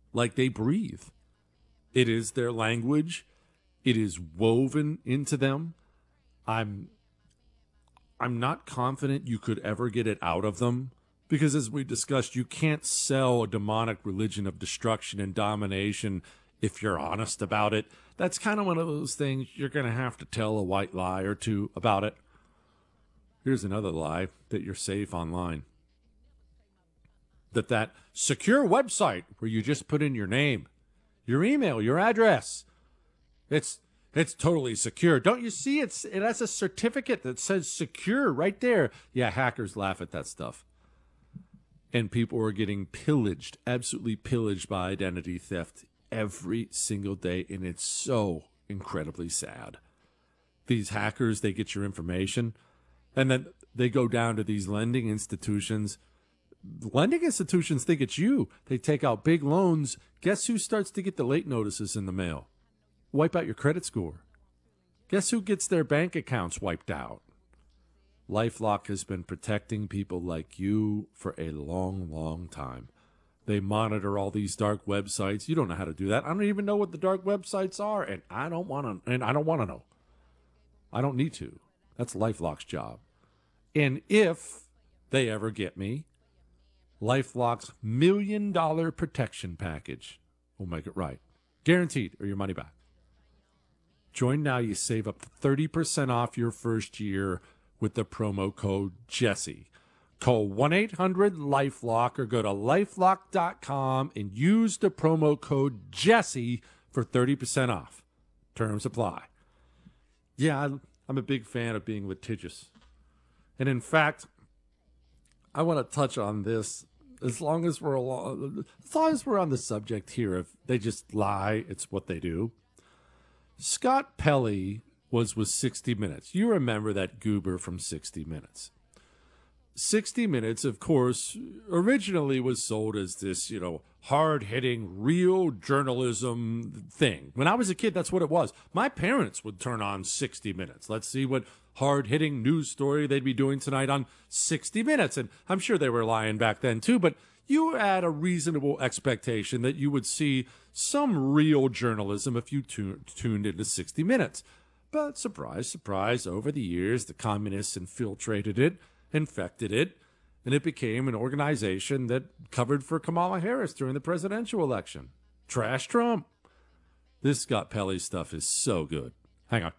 like they breathe. It is their language. It is woven into them. I'm not confident you could ever get it out of them because, as we discussed, you can't sell a demonic religion of destruction and domination if you're honest about it. That's kind of one of those things you're going to have to tell a white lie or two about it. Here's another lie that you're safe online. That secure website where you just put in your name, your email, your address, it's totally secure. Don't you see it has a certificate that says secure right there? Yeah, hackers laugh at that stuff. And people are getting pillaged, absolutely pillaged by identity theft every single day, and it's so incredibly sad. These hackers, they get your information, and then they go down to these lending institutions. Lending institutions think it's you. They take out big loans. Guess who starts to get the late notices in the mail? Wipe out your credit score. Guess who gets their bank accounts wiped out? LifeLock has been protecting people like you for a long, long time. They monitor all these dark websites. You don't know how to do that. I don't even know what the dark websites are, and I don't want to know. I don't need to. That's LifeLock's job. And if they ever get me, LifeLock's $1 million protection package will make it right. Guaranteed, or your money back. Join now. You save up to 30% off your first year with the promo code Jesse. Call 1-800-LifeLock or go to lifelock.com and use the promo code Jesse for 30% off. Terms apply. Yeah, I'm a big fan of being litigious. And in fact, I want to touch on this as long as we're on the subject here. If they just lie, it's what they do. Scott Pelley was with 60 Minutes. You remember that goober from 60 Minutes. 60 Minutes, of course, originally was sold as this, hard-hitting, real journalism thing. When I was a kid, that's what it was. My parents would turn on 60 Minutes. Let's see what hard-hitting news story they'd be doing tonight on 60 Minutes. And I'm sure they were lying back then, too, but you had a reasonable expectation that you would see some real journalism if you tuned into 60 Minutes. But surprise, surprise, over the years, the communists infiltrated it, infected it, and it became an organization that covered for Kamala Harris during the presidential election. Trash Trump. This Scott Pelley stuff is so good. Hang on.